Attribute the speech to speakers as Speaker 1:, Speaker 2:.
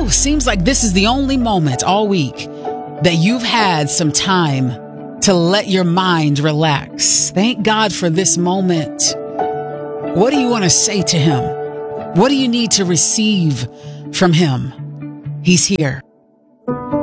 Speaker 1: seems like this is the only moment all week that you've had some time to let your mind relax. Thank God for this moment. What do you want to say to him? What do you need to receive from him? He's here.